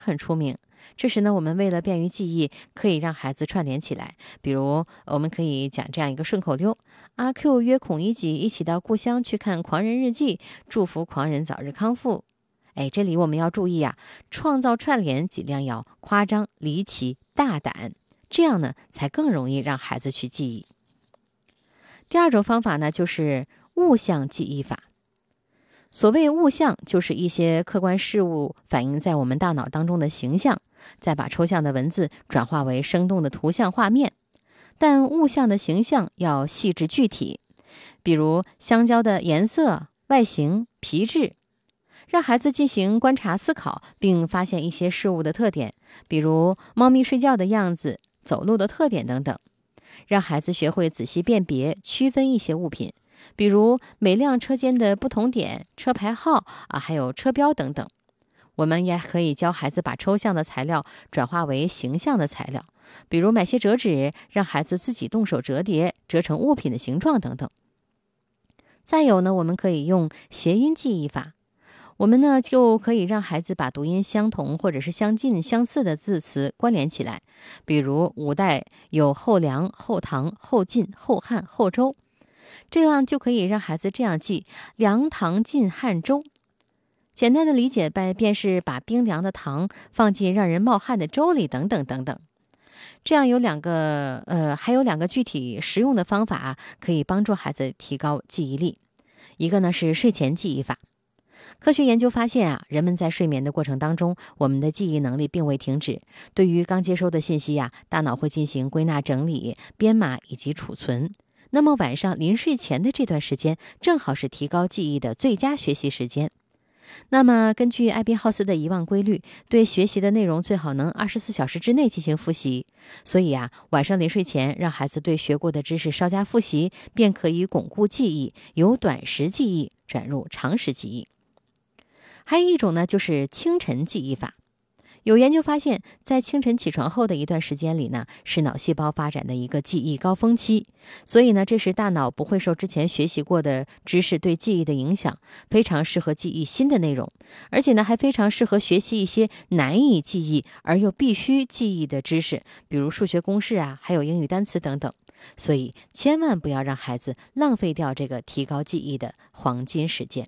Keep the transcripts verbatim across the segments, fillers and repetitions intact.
很出名。这时呢，我们为了便于记忆，可以让孩子串联起来。比如，我们可以讲这样一个顺口溜：阿 Q 约孔乙己一起到故乡去看狂人日记，祝福狂人早日康复。哎，这里我们要注意啊，创造串联尽量要夸张、离奇、大胆，这样呢才更容易让孩子去记忆。第二种方法呢，就是物象记忆法。所谓物象，就是一些客观事物反映在我们大脑当中的形象，再把抽象的文字转化为生动的图像画面。但物象的形象要细致具体，比如香蕉的颜色、外形、皮质，让孩子进行观察思考，并发现一些事物的特点，比如猫咪睡觉的样子、走路的特点等等，让孩子学会仔细辨别、区分一些物品，比如每辆车间的不同点、车牌号啊，还有车标等等。我们也可以教孩子把抽象的材料转化为形象的材料，比如买些折纸，让孩子自己动手折叠，折成物品的形状等等。再有呢，我们可以用谐音记忆法，我们呢就可以让孩子把读音相同或者是相近、相似的字词关联起来，比如五代有后梁、后唐、后晋、后汉、后周，这样就可以让孩子这样记：梁、唐、晋、汉、周。简单的理解呗，便是把冰凉的糖放进让人冒汗的粥里，等等等等。这样有两个，呃，还有两个具体实用的方法可以帮助孩子提高记忆力。一个呢是睡前记忆法。科学研究发现啊，人们在睡眠的过程当中，我们的记忆能力并未停止。对于刚接收的信息呀，大脑会进行归纳整理、编码以及储存。那么晚上临睡前的这段时间，正好是提高记忆的最佳学习时间。那么根据艾宾浩斯的遗忘规律，对学习的内容最好能二十四小时之内进行复习。所以啊，晚上临睡前让孩子对学过的知识稍加复习，便可以巩固记忆，由短时记忆转入长时记忆。还有一种呢，就是清晨记忆法。有研究发现，在清晨起床后的一段时间里呢，是脑细胞发展的一个记忆高峰期，所以呢，这时大脑不会受之前学习过的知识对记忆的影响，非常适合记忆新的内容，而且呢，还非常适合学习一些难以记忆而又必须记忆的知识，比如数学公式啊，还有英语单词等等。所以千万不要让孩子浪费掉这个提高记忆的黄金时间。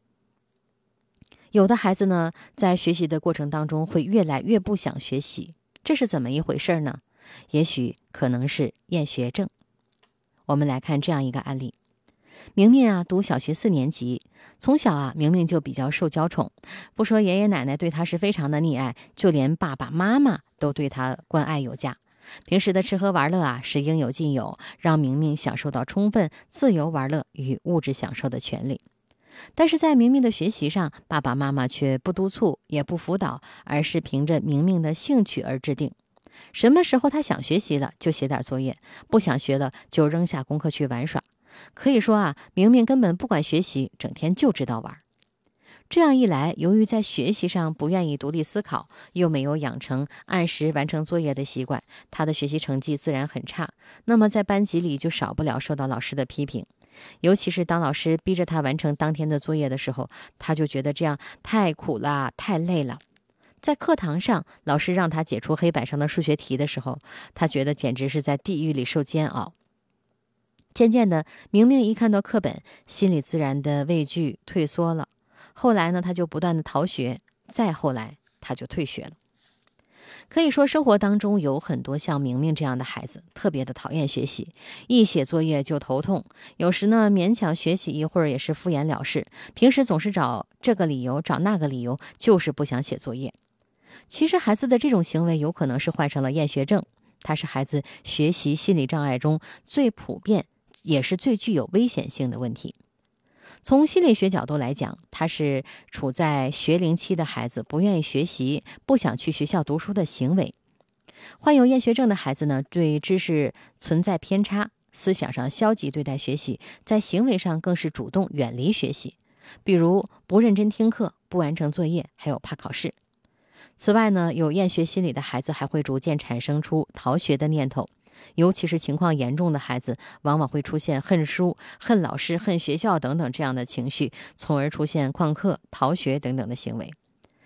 有的孩子呢，在学习的过程当中会越来越不想学习，这是怎么一回事呢？也许可能是厌学症。我们来看这样一个案例。明明啊，读小学四年级，从小啊，明明就比较受娇宠，不说爷爷奶奶对他是非常的溺爱，就连爸爸妈妈都对他关爱有加。平时的吃喝玩乐啊，是应有尽有，让明明享受到充分自由玩乐与物质享受的权利。但是在明明的学习上，爸爸妈妈却不督促也不辅导，而是凭着明明的兴趣而制定。什么时候他想学习了就写点作业，不想学了就扔下功课去玩耍。可以说啊，明明根本不管学习，整天就知道玩。这样一来，由于在学习上不愿意独立思考，又没有养成按时完成作业的习惯，他的学习成绩自然很差。那么在班级里就少不了受到老师的批评。尤其是当老师逼着他完成当天的作业的时候，他就觉得这样太苦了，太累了。在课堂上，老师让他解出黑板上的数学题的时候，他觉得简直是在地狱里受煎熬。渐渐的，明明一看到课本，心里自然的畏惧退缩了。后来呢，他就不断的逃学，再后来他就退学了。可以说生活当中有很多像明明这样的孩子，特别的讨厌学习，一写作业就头痛，有时呢勉强学习一会儿也是敷衍了事，平时总是找这个理由找那个理由，就是不想写作业。其实孩子的这种行为有可能是患上了厌学症，它是孩子学习心理障碍中最普遍也是最具有危险性的问题。从心理学角度来讲，它是处在学龄期的孩子不愿意学习、不想去学校读书的行为。患有厌学症的孩子呢，对知识存在偏差，思想上消极对待学习，在行为上更是主动远离学习，比如不认真听课、不完成作业，还有怕考试。此外呢，有厌学心理的孩子还会逐渐产生出逃学的念头。尤其是情况严重的孩子，往往会出现恨书、恨老师、恨学校等等这样的情绪，从而出现旷课、逃学等等的行为。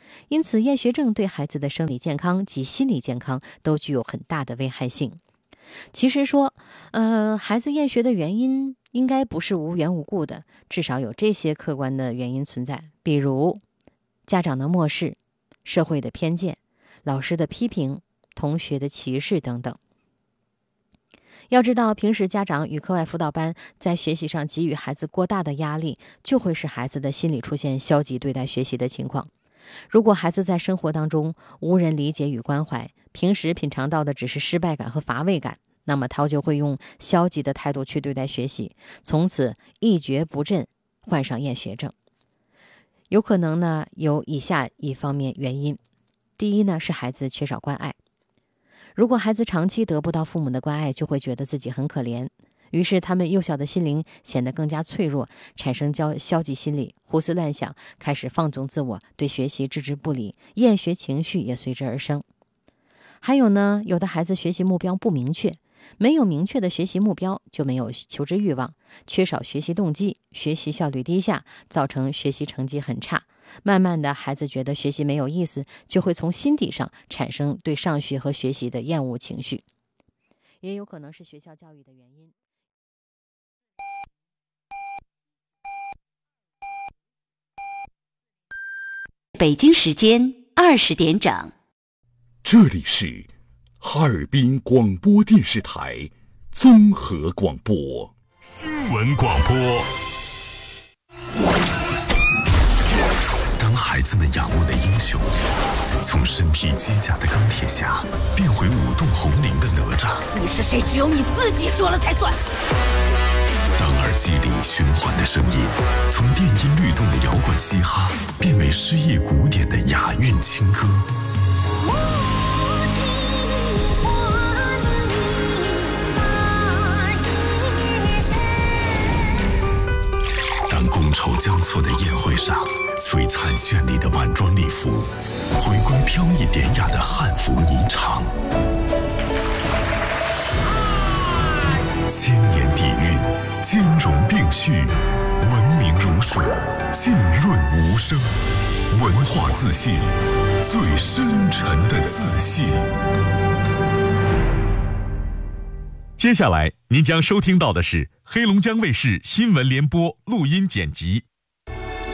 因此厌学症对孩子的生理健康及心理健康都具有很大的危害性。其实说，呃，孩子厌学的原因应该不是无缘无故的，至少有这些客观的原因存在，比如家长的漠视、社会的偏见、老师的批评、同学的歧视等等。要知道，平时家长与课外辅导班在学习上给予孩子过大的压力，就会使孩子的心理出现消极对待学习的情况。如果孩子在生活当中无人理解与关怀，平时品尝到的只是失败感和乏味感，那么他就会用消极的态度去对待学习，从此一蹶不振，患上厌学症。有可能呢有以下一方面原因。第一呢是孩子缺少关爱。如果孩子长期得不到父母的关爱，就会觉得自己很可怜，于是他们幼小的心灵显得更加脆弱，产生消极心理，胡思乱想，开始放纵自我，对学习置之不理，厌学情绪也随之而生。还有呢，有的孩子学习目标不明确，没有明确的学习目标，就没有求知欲望，缺少学习动机，学习效率低下，造成学习成绩很差。慢慢的，孩子觉得学习没有意思，就会从心底上产生对上学和学习的厌恶情绪。也有可能是学校教育的原因。 北京时间二十点整， 这里是哈尔滨广播电视台综合广播新闻广播。当孩子们仰慕的英雄从身披机甲的钢铁侠变回舞动红绫的哪吒， 你是谁只有你自己说了才算。 当耳机里循环的声音从电音律动的摇滚嘻哈变为诗意古典的雅韵情歌，当觥筹交错的宴会上璀璨绚丽的晚装礼服回归飘逸典雅的汉服霓裳，千年底蕴，兼容并蓄，文明如水，浸润无声，文化自信，最深沉的自信。 接下来您将收听到的是黑龙江卫视新闻联播录音剪辑。